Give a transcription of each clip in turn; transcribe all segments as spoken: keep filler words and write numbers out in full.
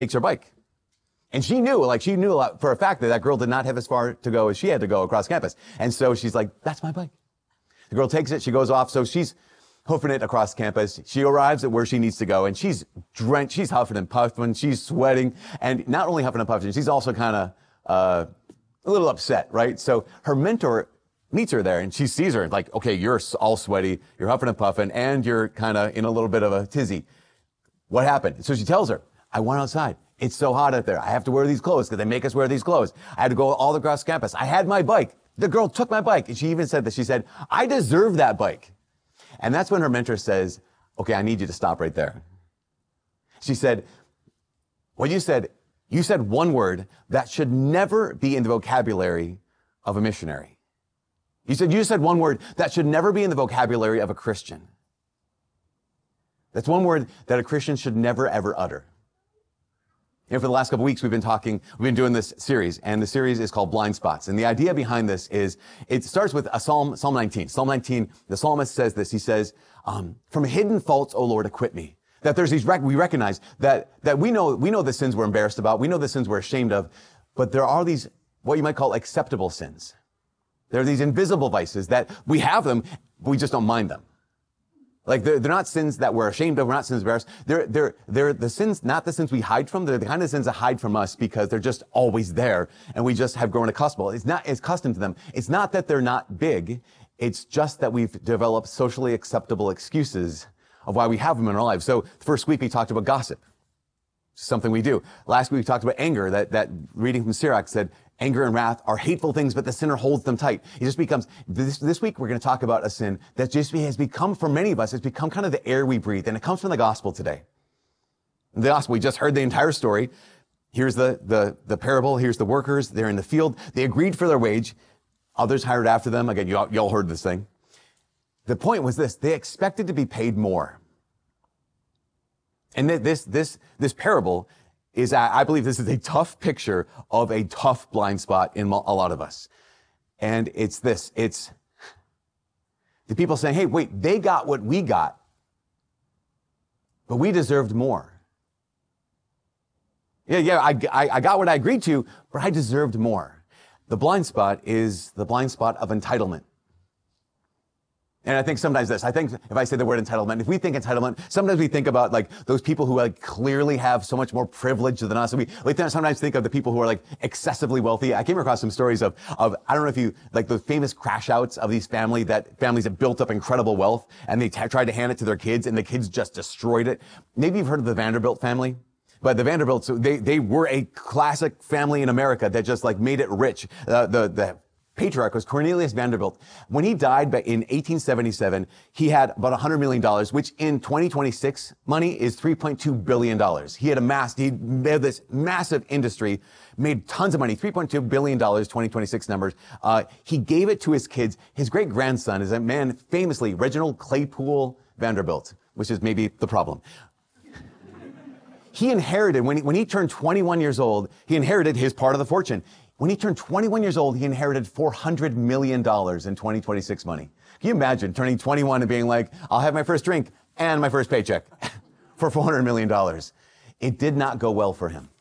takes her bike. And she knew, like she knew for a fact that that girl did not have as far to go as she had to go across campus. And so she's like, that's my bike. The girl takes it, she goes off. So she's hoofing it across campus. She arrives at where she needs to go, and she's drenched, she's huffing and puffing, she's sweating. And not only huffing and puffing, she's also kind of uh, a little upset, right? So her mentor meets her there, and she sees her like, okay, you're all sweaty, you're huffing and puffing, and you're kind of in a little bit of a tizzy. What happened? So she tells her, I went outside. It's so hot out there. I have to wear these clothes because they make us wear these clothes. I had to go all across campus. I had my bike. The girl took my bike. And she even said that. She said, I deserve that bike. And that's when her mentor says, okay, I need you to stop right there. She said, well, you said, you said one word that should never be in the vocabulary of a missionary. You said, you said one word that should never be in the vocabulary of a Christian. That's one word that a Christian should never, ever utter. You know, for the last couple of weeks, we've been talking, we've been doing this series, and the series is called Blind Spots. And the idea behind this is, it starts with a Psalm, Psalm nineteen. Psalm nineteen, the psalmist says this, he says, um, from hidden faults, O Lord, acquit me. That there's these, we recognize that, that we know, we know the sins we're embarrassed about, we know the sins we're ashamed of, but there are these, what you might call acceptable sins. There are these invisible vices that we have them, but we just don't mind them. Like, they're, they're not sins that we're ashamed of. We're not sins embarrassed. They're, they're, they're the sins, not the sins we hide from. They're the kind of sins that hide from us because they're just always there and we just have grown accustomed. It's not, it's accustomed to them. It's not that they're not big. It's just that we've developed socially acceptable excuses of why we have them in our lives. So the first week we talked about gossip. Something we do. Last week we talked about anger. That, that reading from Sirach said, anger and wrath are hateful things, but the sinner holds them tight. It just becomes, this, this week we're going to talk about a sin that just has become, for many of us, it's become kind of the air we breathe. And it comes from the gospel today. The gospel, we just heard the entire story. Here's the, the, the parable. Here's the workers. They're in the field. They agreed for their wage. Others hired after them. Again, you all, you all heard this thing. The point was this. They expected to be paid more. And this, this, this parable is, I believe this is a tough picture of a tough blind spot in a lot of us. And it's this, it's the people saying, hey, wait, they got what we got, but we deserved more. Yeah, yeah, I, I, I got what I agreed to, but I deserved more. The blind spot is the blind spot of entitlement. And I think sometimes this, I think if I say the word entitlement, if we think entitlement, sometimes we think about like those people who like clearly have so much more privilege than us. We, we sometimes think of the people who are like excessively wealthy. I came across some stories of, of, I don't know if you, like the famous crash outs of these family that families that built up incredible wealth and they t- tried to hand it to their kids and the kids just destroyed it. Maybe you've heard of the Vanderbilt family. But the Vanderbilts, they, they were a classic family in America that just like made it rich. Uh, the, the, patriarch was Cornelius Vanderbilt. When he died in eighteen seventy-seven, he had about one hundred million dollars, which in twenty twenty-six money is three point two billion dollars. He had amassed, he made this massive industry, made tons of money, three point two billion dollars, twenty twenty-six numbers. Uh, he gave it to his kids. His great grandson is a man famously, Reginald Claypool Vanderbilt, which is maybe the problem. He inherited, when he, when he turned twenty-one years old, he inherited his part of the fortune. When he turned twenty-one years old, he inherited four hundred million dollars in twenty twenty-six money. Can you imagine turning twenty-one and being like, I'll have my first drink and my first paycheck for four hundred million dollars. It did not go well for him.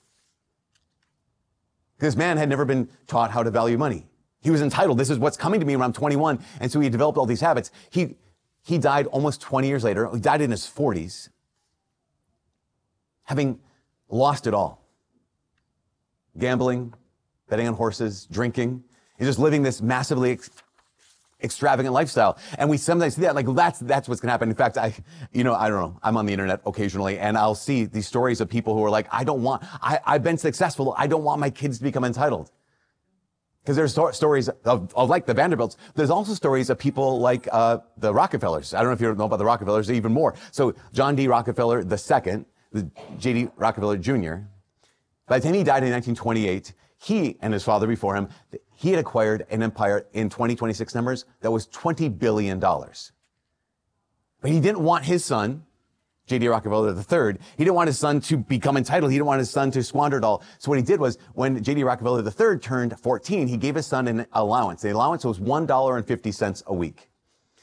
This man had never been taught how to value money. He was entitled. This is what's coming to me when I'm twenty-one. And so he developed all these habits. He, he died almost twenty years later. He died in his forties, having lost it all. Gambling, betting on horses, drinking. He's just living this massively ex- extravagant lifestyle. And we sometimes see that, like, that's, that's what's going to happen. In fact, I, you know, I don't know, I'm on the internet occasionally and I'll see these stories of people who are like, I don't want, I, I've been successful. I don't want my kids to become entitled. Because there's sto- stories of, of like the Vanderbilts. There's also stories of people like, uh, the Rockefellers. I don't know if you know about the Rockefellers, even more. So John D. Rockefeller the second, the J D. Rockefeller Junior, by the time he died in nineteen twenty-eight, he and his father before him, he had acquired an empire in twenty twenty-six numbers that was twenty billion dollars. But he didn't want his son, J D. Rockefeller the third, he didn't want his son to become entitled. He didn't want his son to squander it all. So what he did was, when J D. Rockefeller the third turned fourteen, he gave his son an allowance. The allowance was one dollar and fifty cents a week.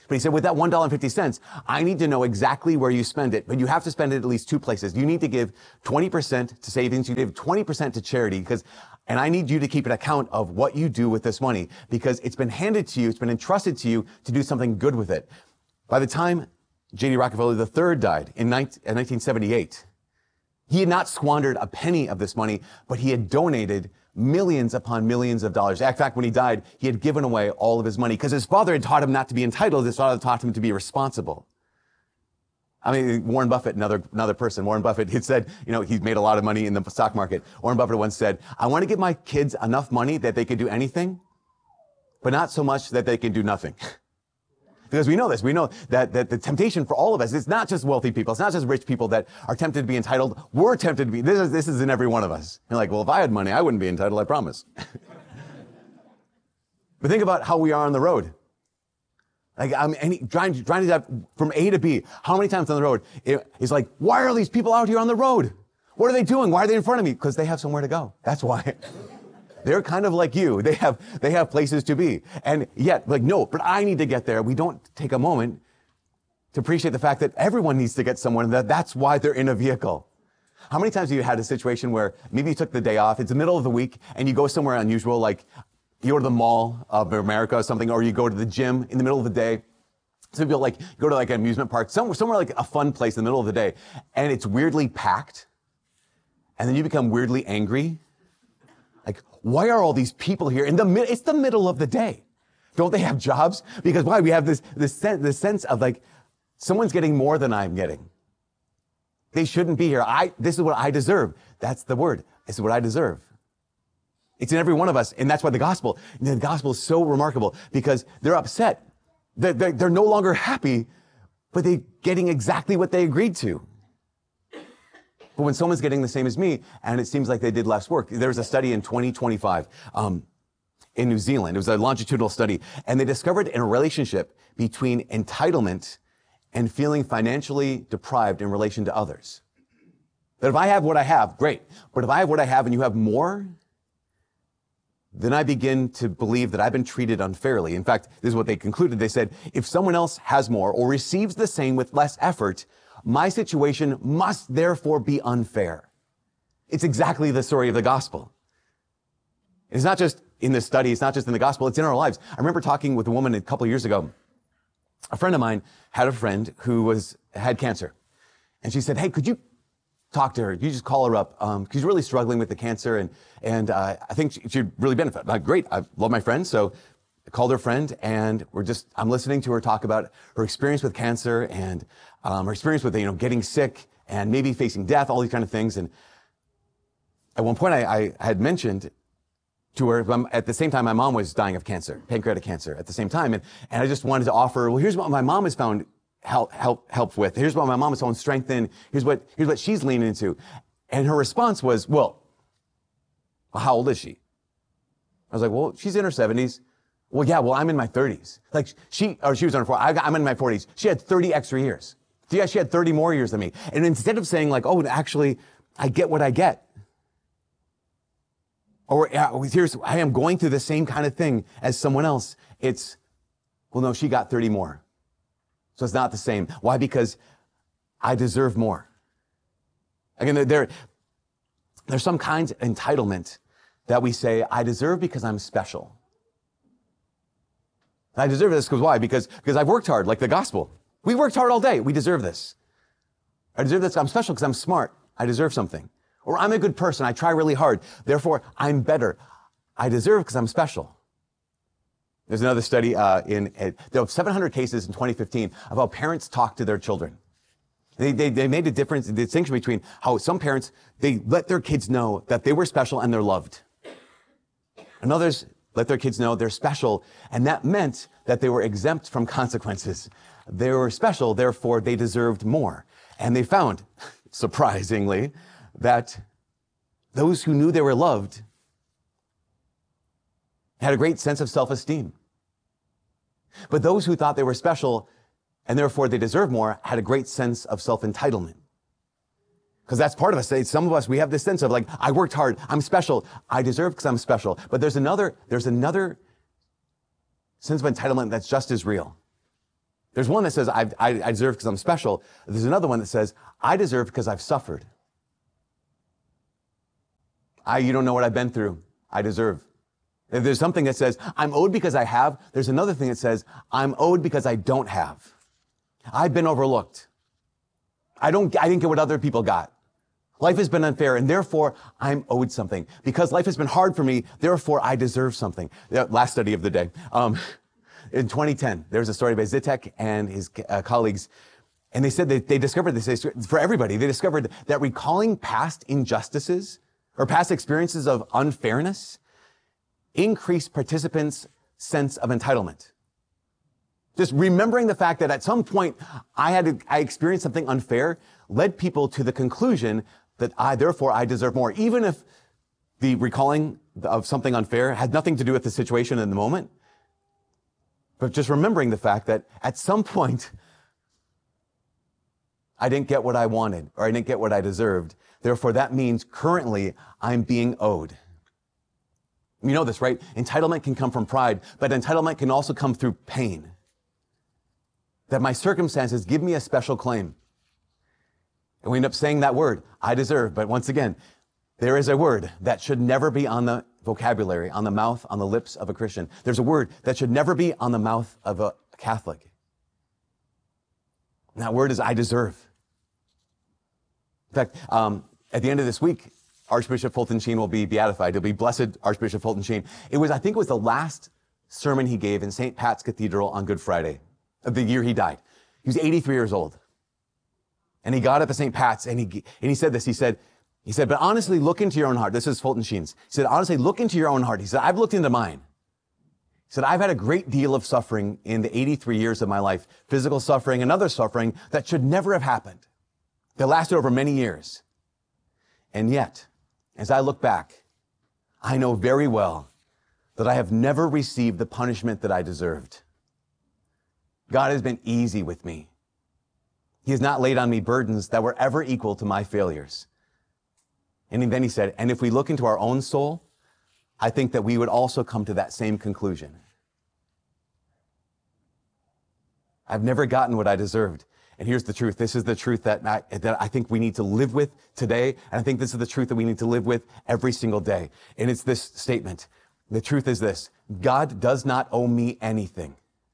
But he said, with that one dollar and fifty cents, I need to know exactly where you spend it, but you have to spend it at least two places. You need to give twenty percent to savings. You give twenty percent to charity because, and I need you to keep an account of what you do with this money because it's been handed to you. It's been entrusted to you to do something good with it. By the time J D Rockefeller the third died in nineteen seventy-eight, he had not squandered a penny of this money, but he had donated millions upon millions of dollars. In fact, when he died, he had given away all of his money because his father had taught him not to be entitled. His father taught him to be responsible. I mean, Warren Buffett, another, another person, Warren Buffett, he said, you know, he's made a lot of money in the stock market. Warren Buffett once said, I want to give my kids enough money that they could do anything, but not so much that they can do nothing. Because we know this. We know that, that the temptation for all of us, it's not just wealthy people. It's not just rich people that are tempted to be entitled. We're tempted to be. This is, this is in every one of us. You're like, well, if I had money, I wouldn't be entitled, I promise. But think about how we are on the road. Like, I'm any, trying, trying to get from A to B. How many times on the road? It, it's like, why are these people out here on the road? What are they doing? Why are they in front of me? Because they have somewhere to go. That's why. They're kind of like you. They have, they have places to be. And yet, like, no, but I need to get there. We don't take a moment to appreciate the fact that everyone needs to get somewhere and that that's why they're in a vehicle. How many times have you had a situation where maybe you took the day off, it's the middle of the week, and you go somewhere unusual, like you go to the Mall of America or something, or you go to the gym in the middle of the day. Some people like go to like an amusement park, somewhere, somewhere like a fun place in the middle of the day, and it's weirdly packed, and then you become weirdly angry. Like, why are all these people here in the mid? It's the middle of the day. Don't they have jobs? Because why? We have this this sense, this sense of like, someone's getting more than I'm getting. They shouldn't be here. I. This is what I deserve. That's the word. This is what I deserve. It's in every one of us, and that's why the gospel. The gospel is so remarkable because they're upset. They're, they're, they're no longer happy, but they're getting exactly what they agreed to. But when someone's getting the same as me, and it seems like they did less work, there was a study in twenty twenty-five um, in New Zealand. It was a longitudinal study, and they discovered a relationship between entitlement and feeling financially deprived in relation to others. That if I have what I have, great. But if I have what I have and you have more, then I begin to believe that I've been treated unfairly. In fact, this is what they concluded. They said, if someone else has more or receives the same with less effort, my situation must therefore be unfair. It's exactly the story of the gospel. It's not just in this study. It's not just in the gospel. It's in our lives. I remember talking with a woman a couple of years ago. A friend of mine had a friend who was had cancer. And she said, hey, could you talk to her? You just call her up. Um, she's really struggling with the cancer, and and uh, I think she, she'd really benefit. I'm like, great, I love my friend, so I called her friend, and we're just I'm listening to her talk about her experience with cancer and um, her experience with you know getting sick and maybe facing death, all these kind of things. And at one point, I, I had mentioned to her, at the same time, my mom was dying of cancer, pancreatic cancer, at the same time, and and I just wanted to offer, well, here's what my mom has found help help help with. Here's what my mom has found strength in. Here's what here's what she's leaning into. And her response was, well, how old is she? I was like, well, she's in her seventies. Well, yeah, well, I'm in my thirties. Like she, or she was in her forties. I'm in my forties. She had thirty extra years. Yeah, she had thirty more years than me. And instead of saying like, oh, actually, I get what I get. Or here's, I am going through the same kind of thing as someone else. It's, well, no, she got thirty more. So it's not the same. Why? Because I deserve more. Again, there, there, there's some kind of entitlement that we say, I deserve because I'm special. I deserve this because why? Because, because I've worked hard, like the gospel. We worked hard all day. We deserve this. I deserve this. I'm special because I'm smart. I deserve something. Or I'm a good person. I try really hard. Therefore, I'm better. I deserve because I'm special. There's another study uh, in, uh, there were seven hundred cases in twenty fifteen of how parents talk to their children. They, they, they made a difference, the distinction between how some parents, they let their kids know that they were special and they're loved. And others let their kids know they're special, and that meant that they were exempt from consequences. They were special, therefore they deserved more. And they found, surprisingly, that those who knew they were loved had a great sense of self-esteem. But those who thought they were special and therefore they deserve more had a great sense of self-entitlement. Because that's part of us. Some of us, we have this sense of like, I worked hard, I'm special, I deserve because I'm special. But there's another, there's another sense of entitlement that's just as real. There's one that says, I, I, I deserve because I'm special. There's another one that says, I deserve because I've suffered. I, you don't know what I've been through. I deserve. If there's something that says, I'm owed because I have, there's another thing that says, I'm owed because I don't have. I've been overlooked. I don't, I didn't get what other people got. Life has been unfair, and therefore, I'm owed something. Because life has been hard for me, therefore, I deserve something. The last study of the day. Um, in twenty ten, there was a story by Zitek and his uh, colleagues, and they said that they discovered this, for everybody, they discovered that recalling past injustices or past experiences of unfairness increased participants' sense of entitlement. Just remembering the fact that at some point I had to, I experienced something unfair led people to the conclusion that I, therefore, I deserve more. Even if the recalling of something unfair had nothing to do with the situation in the moment, but just remembering the fact that at some point I didn't get what I wanted or I didn't get what I deserved. Therefore, that means currently I'm being owed. You know this, right? Entitlement can come from pride, but entitlement can also come through pain. That my circumstances give me a special claim. And we end up saying that word, I deserve. But once again, there is a word that should never be on the vocabulary, on the mouth, on the lips of a Christian. There's a word that should never be on the mouth of a Catholic. And that word is I deserve. In fact, um, at the end of this week, Archbishop Fulton Sheen will be beatified. He'll be blessed Archbishop Fulton Sheen. It was, I think it was the last sermon he gave in Saint Pat's Cathedral on Good Friday of the year he died. He was eighty-three years old. And he got up at Saint Pat's and he, and he said this, he said, he said, but honestly, look into your own heart. This is Fulton Sheen's. He said, honestly, look into your own heart. He said, I've looked into mine. He said, I've had a great deal of suffering in the eighty-three years of my life, physical suffering and other suffering that should never have happened. That lasted over many years. And yet, as I look back, I know very well that I have never received the punishment that I deserved. God has been easy with me. He has not laid on me burdens that were ever equal to my failures. And then he said, and if we look into our own soul, I think that we would also come to that same conclusion. I've never gotten what I deserved. And here's the truth. This is the truth that I, that I think we need to live with today. And I think this is the truth that we need to live with every single day. And it's this statement. The truth is this. God does not owe me anything.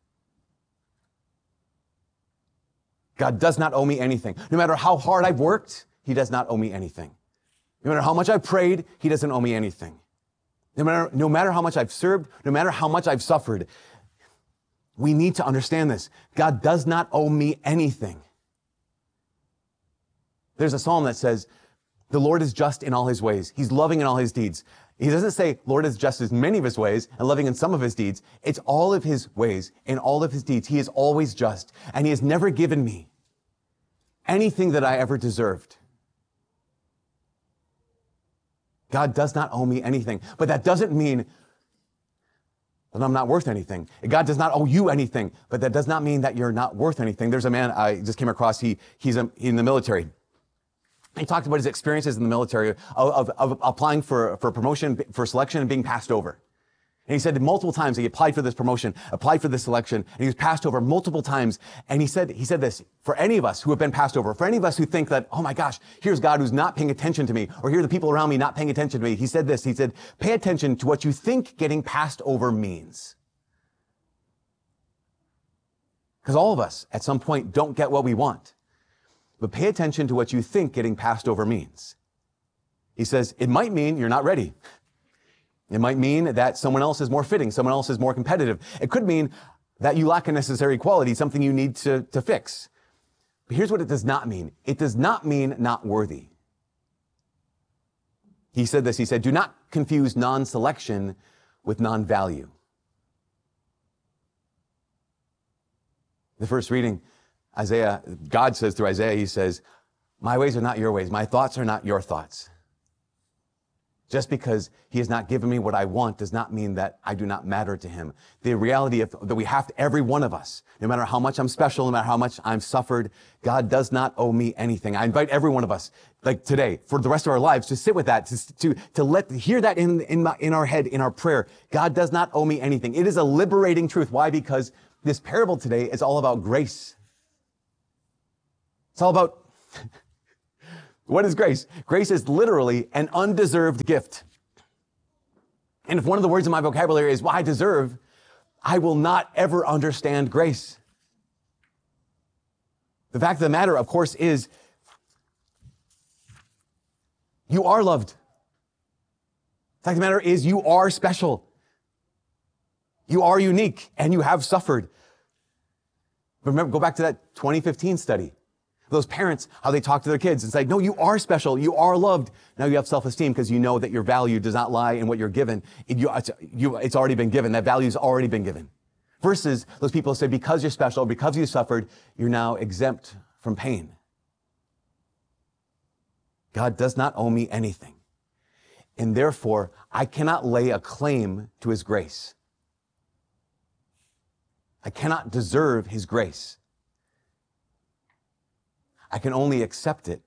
God does not owe me anything. No matter how hard I've worked, he does not owe me anything. No matter how much I've prayed, he doesn't owe me anything. No matter, no matter how much I've served, no matter how much I've suffered, we need to understand this. God does not owe me anything. There's a psalm that says, the Lord is just in all his ways. He's loving in all his deeds. He doesn't say, Lord is just in many of his ways and loving in some of his deeds. It's all of his ways and all of his deeds. He is always just. And he has never given me anything that I ever deserved. God does not owe me anything. But that doesn't mean that I'm not worth anything. God does not owe you anything. But that does not mean that you're not worth anything. There's a man I just came across. He, he's a, in the military. He talked about his experiences in the military of, of, of applying for, for promotion, for selection, and being passed over. And he said multiple times he applied for this promotion, applied for this selection, and he was passed over multiple times. And he said, he said this, for any of us who have been passed over, for any of us who think that, oh my gosh, here's God who's not paying attention to me, or here are the people around me not paying attention to me. He said this, he said, pay attention to what you think getting passed over means. Because all of us at some point don't get what we want. But pay attention to what you think getting passed over means. He says, it might mean you're not ready. It might mean that someone else is more fitting, someone else is more competitive. It could mean that you lack a necessary quality, something you need to, to fix. But here's what it does not mean. It does not mean not worthy. He said this, he said, do not confuse non-selection with non-value. The first reading, Isaiah, God says through Isaiah, he says, my ways are not your ways. My thoughts are not your thoughts. Just because he has not given me what I want does not mean that I do not matter to him. The reality of, that we have to, every one of us, no matter how much I'm special, no matter how much I've suffered, God does not owe me anything. I invite every one of us, like today, for the rest of our lives, to sit with that, to, to, to let, hear that in, in, my, in our head, in our prayer. God does not owe me anything. It is a liberating truth. Why? Because this parable today is all about grace. It's all about, what is grace? Grace is literally an undeserved gift. And if one of the words in my vocabulary is, well, I deserve, I will not ever understand grace. The fact of the matter, of course, is you are loved. The fact of the matter is you are special. You are unique and you have suffered. Remember, go back to that twenty fifteen study. Those parents, how they talk to their kids and say, no, you are special. You are loved. Now you have self-esteem because you know that your value does not lie in what you're given. It, you, it's, you, it's already been given. That value's already been given. Versus those people who say, because you're special, because you suffered, you're now exempt from pain. God does not owe me anything. And therefore, I cannot lay a claim to his grace. I cannot deserve his grace. I can only accept it.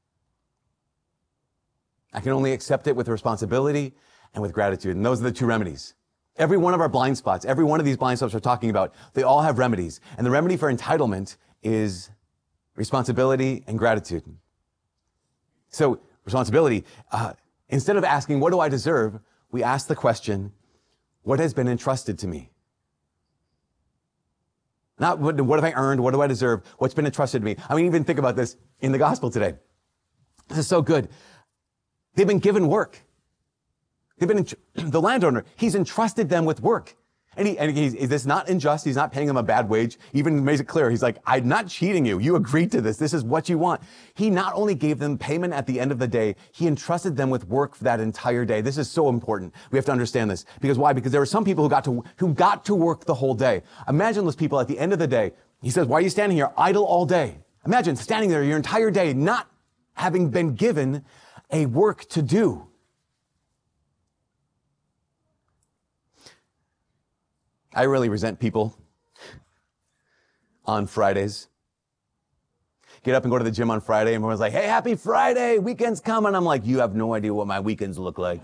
I can only accept it with responsibility and with gratitude. And those are the two remedies. Every one of our blind spots, every one of these blind spots we're talking about, they all have remedies. And the remedy for entitlement is responsibility and gratitude. So, responsibility, uh, instead of asking, what do I deserve? We ask the question, what has been entrusted to me? Not what, what have I earned? What do I deserve? What's been entrusted to me? I mean, even think about this in the gospel today. This is so good. They've been given work. They've been, the landowner, he's entrusted them with work. And he, and he's, is this not unjust? He's not paying them a bad wage. Even makes it clear. He's like, I'm not cheating you. You agreed to this. This is what you want. He not only gave them payment at the end of the day, he entrusted them with work for that entire day. This is so important. We have to understand this. Because why? Because there were some people who got to, who got to work the whole day. Imagine those people at the end of the day. He says, why are you standing here idle all day? Imagine standing there your entire day, not having been given a work to do. I really resent people on Fridays. Get up and go to the gym on Friday, and everyone's like, hey, happy Friday, weekend's coming. I'm like, you have no idea what my weekends look like.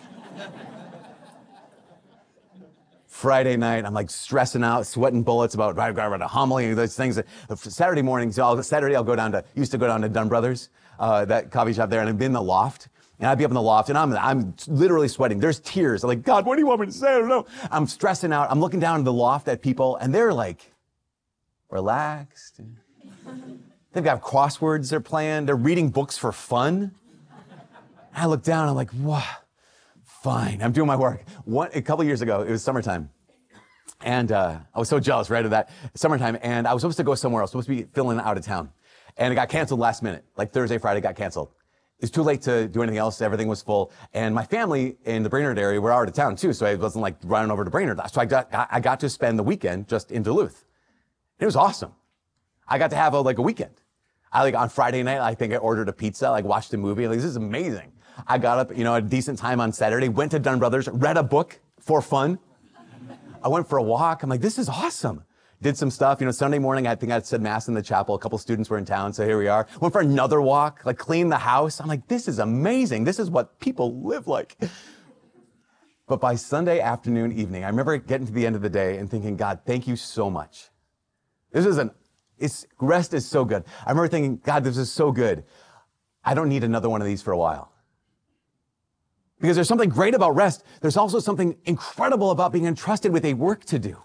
Friday night, I'm like stressing out, sweating bullets about, I've got a homily, those things. Saturday morning, so I'll, Saturday I'll go down to, used to go down to Dunn Brothers, uh, that coffee shop there, and I'd be in the loft. And I'd be up in the loft, and I'm I'm literally sweating. There's tears. I'm like, God, what do you want me to say? I don't know. I'm stressing out. I'm looking down in the loft at people, and they're like, relaxed. They've got crosswords they're playing. They're reading books for fun. And I look down, I'm like, wow, fine. I'm doing my work. One, a couple years ago, it was summertime. And uh, I was so jealous, right, of that summertime. And I was supposed to go somewhere else, supposed to be filling out of town. And it got canceled last minute. Like Thursday, Friday, got canceled. It was too late to do anything else. Everything was full. And my family in the Brainerd area were out of town too. So I wasn't like running over to Brainerd. So I got, I got to spend the weekend just in Duluth. It was awesome. I got to have a, like a weekend. I like on Friday night, I think I ordered a pizza, like watched a movie. Like, this is amazing. I got up, you know, at a decent time on Saturday, went to Dunn Brothers, read a book for fun. I went for a walk. I'm like, this is awesome. Did some stuff, you know, Sunday morning, I think I said mass in the chapel. A couple students were in town, so here we are. Went for another walk, like cleaned the house. I'm like, this is amazing. This is what people live like. But by Sunday afternoon, evening, I remember getting to the end of the day and thinking, God, thank you so much. This is an, it's, rest is so good. I remember thinking, God, this is so good. I don't need another one of these for a while. Because there's something great about rest. There's also something incredible about being entrusted with a work to do.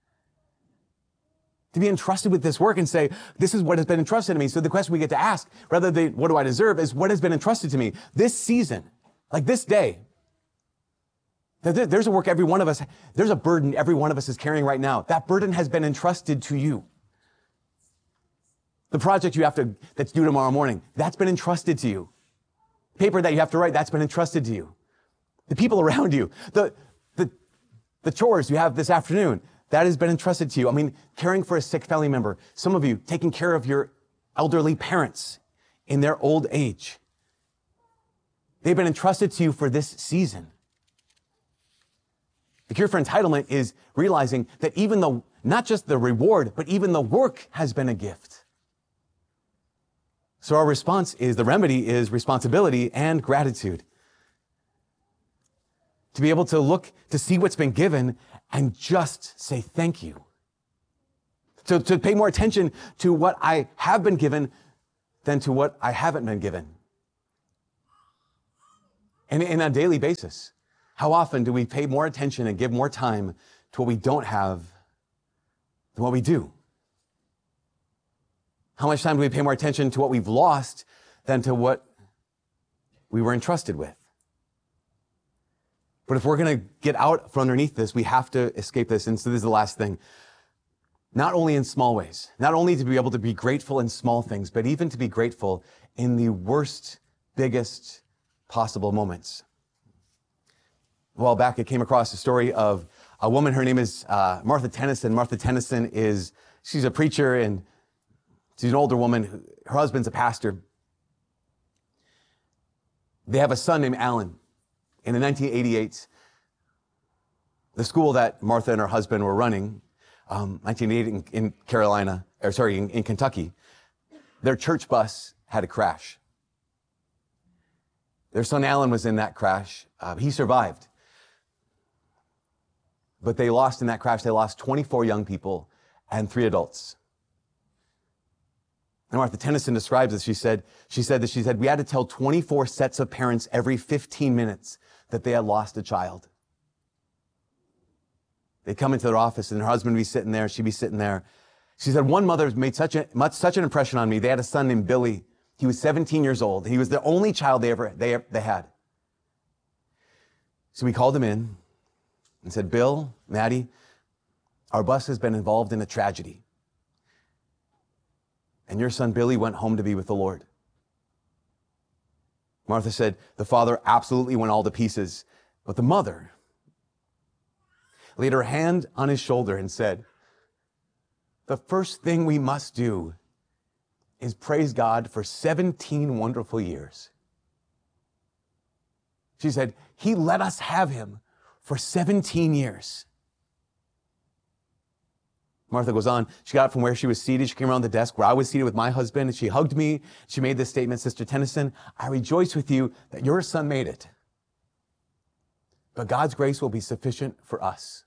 To be entrusted with this work and say, this is what has been entrusted to me. So the question we get to ask, rather than what do I deserve, is what has been entrusted to me this season, like this day. There's a work every one of us, there's a burden every one of us is carrying right now. That burden has been entrusted to you. The project you have to, that's due tomorrow morning, that's been entrusted to you. Paper that you have to write, that's been entrusted to you. The people around you, the, the, the chores you have this afternoon, that has been entrusted to you. I mean, caring for a sick family member. Some of you taking care of your elderly parents in their old age. They've been entrusted to you for this season. The cure for entitlement is realizing that even though, not just the reward, but even the work has been a gift. So our response is, the remedy is responsibility and gratitude. To be able to look, to see what's been given and just say thank you. To, to pay more attention to what I have been given than to what I haven't been given. And, and on a daily basis, how often do we pay more attention and give more time to what we don't have than what we do? How much time do we pay more attention to what we've lost than to what we were entrusted with? But if we're going to get out from underneath this, we have to escape this. And so this is the last thing. Not only in small ways, not only to be able to be grateful in small things, but even to be grateful in the worst, biggest possible moments. A while back, I came across a story of a woman. Her name is uh, Martha Tennyson. Martha Tennyson is, she's a preacher, and she's an older woman. Her husband's a pastor. They have a son named Alan. And in nineteen eighty-eight, the school that Martha and her husband were running, Um, nineteen eighty-eight in, in Carolina, or sorry, in, in Kentucky, their church bus had a crash. Their son Alan was in that crash. Uh, he survived. But they lost in that crash, they lost twenty-four young people and three adults. And Martha Tennyson describes this. She said, she said that she said, we had to tell twenty-four sets of parents every fifteen minutes that they had lost a child. They'd come into their office and her husband would be sitting there, she'd be sitting there. She said, one mother made such a, much, such an impression on me. They had a son named Billy. He was seventeen years old. He was the only child they ever, they, they had. So we called him in and said, Bill, Maddie, our bus has been involved in a tragedy. And your son Billy went home to be with the Lord. Martha said, the father absolutely went all to pieces, but the mother laid her hand on his shoulder and said, the first thing we must do is praise God for seventeen wonderful years. She said, he let us have him for seventeen years. Martha goes on, she got up from where she was seated, she came around the desk where I was seated with my husband, and she hugged me. She made this statement, Sister Tennyson, I rejoice with you that your son made it. But God's grace will be sufficient for us.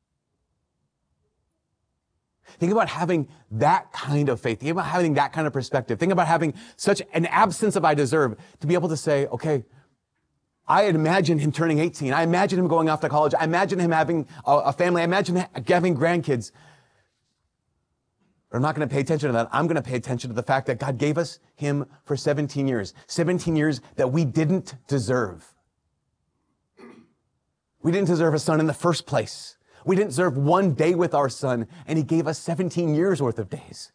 Think about having that kind of faith. Think about having that kind of perspective. Think about having such an absence of I deserve to be able to say, okay, I imagine him turning eighteen. I imagine him going off to college. I imagine him having a, a family. I imagine having grandkids. But I'm not going to pay attention to that. I'm going to pay attention to the fact that God gave us him for seventeen years. seventeen years that we didn't deserve. We didn't deserve a son in the first place. We didn't deserve one day with our son, and he gave us seventeen years worth of days.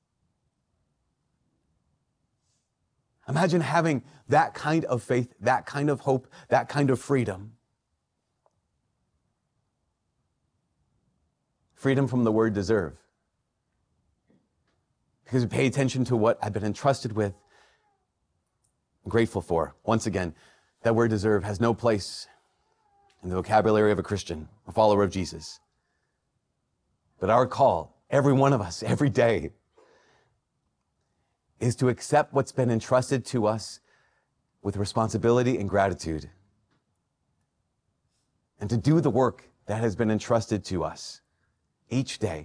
Imagine having that kind of faith, that kind of hope, that kind of freedom. Freedom from the word deserve. Because we pay attention to what I've been entrusted with, I'm grateful for. Once again, that word deserve has no place in the vocabulary of a Christian, a follower of Jesus. But our call, every one of us, every day, is to accept what's been entrusted to us with responsibility and gratitude. And to do the work that has been entrusted to us each day.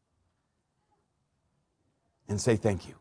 And say thank you.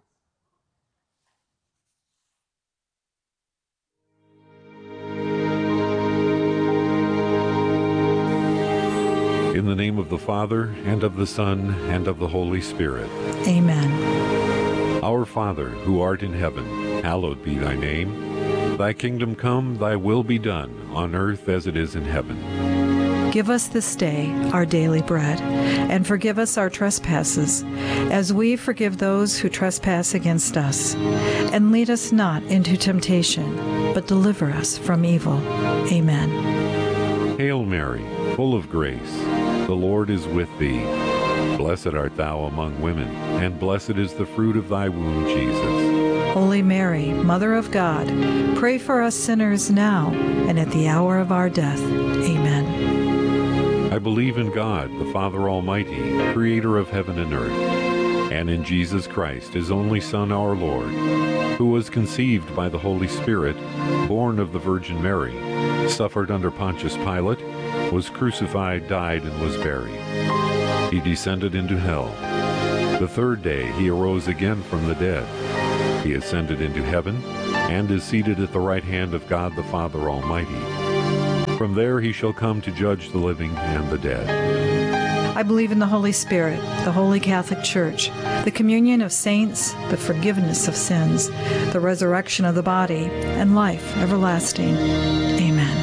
In the name of the Father, and of the Son, and of the Holy Spirit. Amen. Our Father, who art in heaven, hallowed be thy name. Thy kingdom come, thy will be done, on earth as it is in heaven. Give us this day our daily bread, and forgive us our trespasses, as we forgive those who trespass against us. And lead us not into temptation, but deliver us from evil. Amen. Hail Mary, full of grace, the Lord is with thee. Blessed art thou among women, and blessed is the fruit of thy womb, Jesus. Holy Mary, Mother of God, pray for us sinners now and at the hour of our death. Amen. I believe in God, the Father Almighty, creator of heaven and earth, and in Jesus Christ, his only Son, our Lord, who was conceived by the Holy Spirit, born of the Virgin Mary, suffered under Pontius Pilate, was crucified, died, and was buried. He descended into hell. The third day he arose again from the dead. He ascended into heaven and is seated at the right hand of God the Father Almighty. From there he shall come to judge the living and the dead. I believe in the Holy Spirit, the Holy Catholic Church, the communion of saints, the forgiveness of sins, the resurrection of the body, and life everlasting. Amen.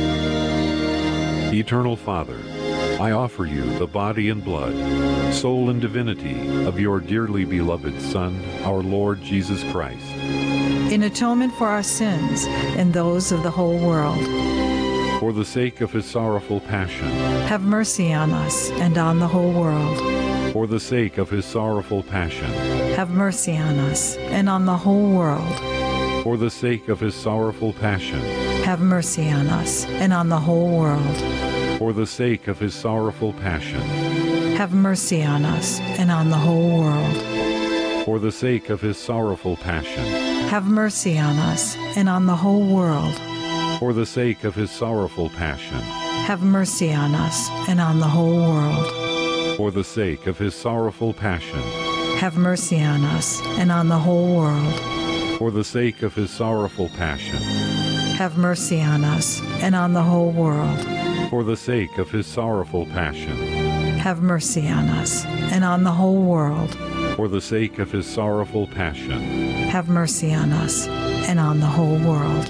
Eternal Father, I offer you the body and blood, soul and divinity of your dearly beloved Son, our Lord Jesus Christ, in atonement for our sins and those of the whole world. For the sake of his sorrowful passion, have mercy on us and on the whole world. For the sake of his sorrowful passion, have mercy on us and on the whole world. For the sake of his sorrowful passion, have mercy on us and on the whole world. For the sake of his sorrowful passion, have mercy on us and on the whole world. For the sake of his sorrowful passion, have mercy on us and on the whole world. For the sake of his sorrowful passion, have mercy on us and on the whole world. For the sake of his sorrowful passion, have mercy on us and on the whole world. For the sake of his sorrowful passion, have mercy on us and on the whole world. For the sake of his sorrowful passion, have mercy on us and on the whole world. For the sake of his sorrowful passion, have mercy on us and on the whole world.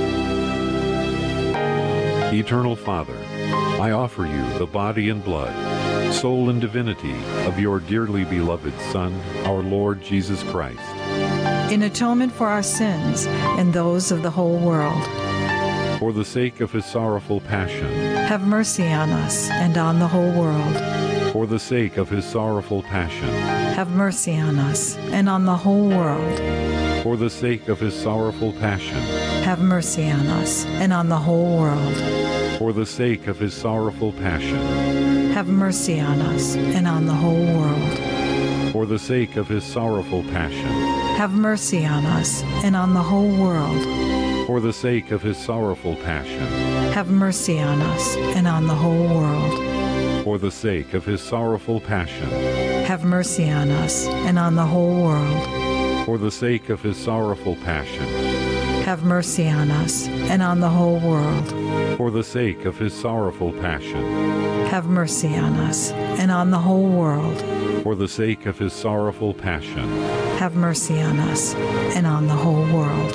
Eternal Father, I offer you the body and blood, soul and divinity of your dearly beloved Son, our Lord Jesus Christ, in atonement for our sins and those of the whole world. For the sake of his sorrowful passion, have mercy on us and on the whole world. For the sake of his sorrowful passion, have mercy on us and on the whole world. For the sake of his sorrowful passion, have mercy on us and on the whole world. For the sake of his sorrowful passion, have mercy on us and on the whole world. For the sake of his sorrowful passion, have mercy on us and on the whole world. For the sake of his sorrowful passion, have mercy on us and on the whole world. For the sake of his sorrowful passion, have mercy on us and on the whole world. For the sake of his sorrowful passion, have mercy on us and on the whole world. For the sake of his sorrowful passion, have mercy on us and on the whole world. For the sake of his sorrowful passion, have mercy on us and on the whole world.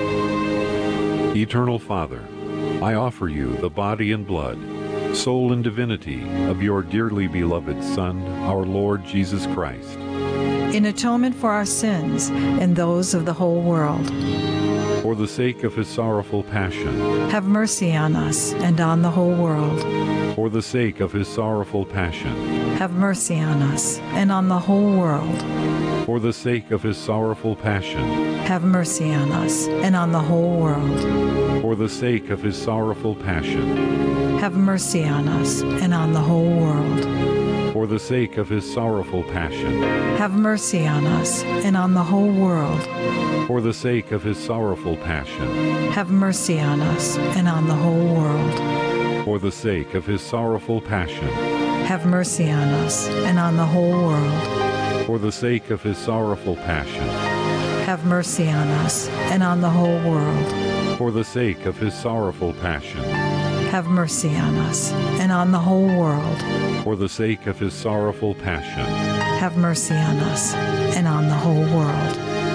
Eternal Father, I offer you the body and blood, soul and divinity of your dearly beloved Son, our Lord Jesus Christ, in atonement for our sins and those of the whole world. For the sake of his sorrowful passion, have mercy on us and on the whole world. For the sake of his sorrowful passion, have mercy on us and on the whole world. For the sake of his sorrowful passion, have mercy on us and on the whole world. For the sake of his sorrowful passion, have mercy on us and on the whole world. For the sake of his sorrowful passion, have mercy on us and on the whole world. For the sake of his sorrowful passion, have mercy on us and on the whole world. For the sake of his sorrowful passion, have mercy on us and on the whole world. For the sake of his sorrowful passion, have mercy on us and on the whole world. For the sake of his sorrowful passion, have mercy on us and on the whole world. For the sake of his sorrowful passion, have mercy on us and on the whole world.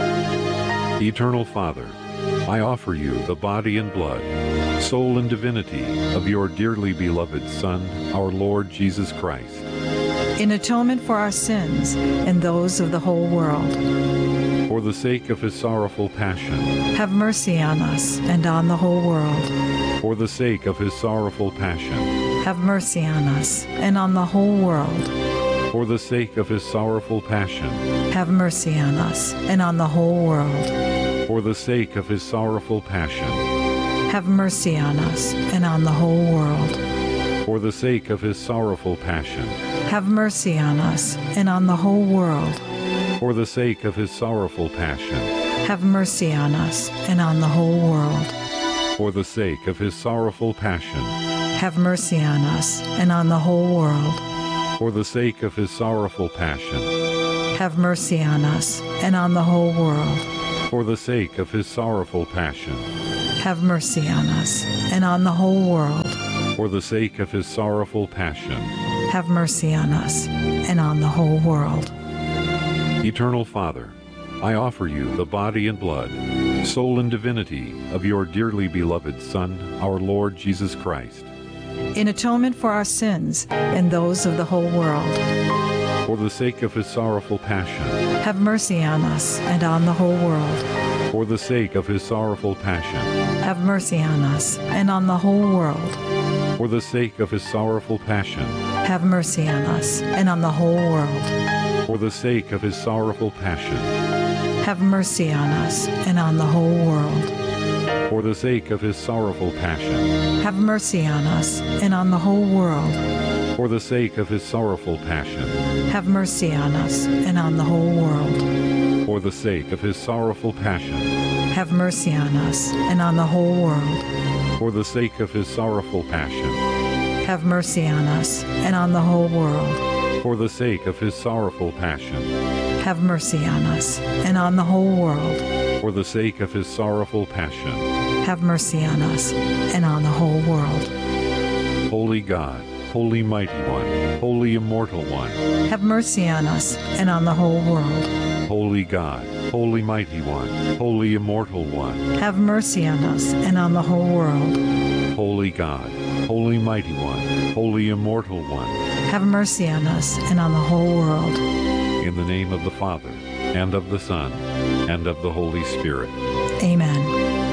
Eternal Father, I offer you the body and blood, soul and divinity of your dearly beloved Son, our Lord Jesus Christ, in atonement for our sins and those of the whole world. For the sake of his sorrowful passion, have mercy on us and on the whole world. For the sake of his sorrowful passion, have mercy on us and on the whole world. For the sake of his sorrowful passion, have mercy on us and on the whole world. For the sake of his sorrowful passion, have mercy on us and on the whole world. For the sake of his sorrowful passion, have mercy on us and on the whole world. For the sake of his sorrowful passion, have mercy on us and on the whole world. For the sake of his sorrowful passion, have mercy on us and on the whole world. For the sake of his sorrowful passion, have mercy on us and on the whole world. For the sake of his sorrowful passion, Have mercy on us and on the whole world. for the sake of his sorrowful passion, Have mercy on us and on the whole world. Eternal Father, I offer you the body and blood, soul and divinity of your dearly beloved Son, our Lord Jesus Christ, In atonement for our sins and those of the whole world. for the sake of his sorrowful passion, Have mercy on us and on the whole world. for the sake of his sorrowful passion, Have mercy on us and on the whole world. for the sake of his sorrowful passion, Have mercy on us and on the whole world. for the sake of his sorrowful passion, Have mercy on us and on the whole world. for the sake of his sorrowful passion, Have mercy on us and on the whole world. for the sake of his sorrowful passion, Have mercy on us and on the whole world. for the sake of his sorrowful passion, Have mercy on us and on the whole world. for the sake of his sorrowful passion, Have mercy on us and on the whole world. for the sake of his sorrowful passion, Have mercy on us and on the whole world. for the sake of his sorrowful passion. Have mercy on us and on the whole world. Holy God, Holy Mighty One, Holy Immortal One, Have mercy on us and on the whole world. Holy God, Holy Mighty One, Holy Immortal One, Have mercy on us and on the whole world. Holy God, Holy Mighty One, Holy Immortal One, Have mercy on us and on the whole world. in the name of the Father, and of the Son, and of the Holy Spirit. Amen.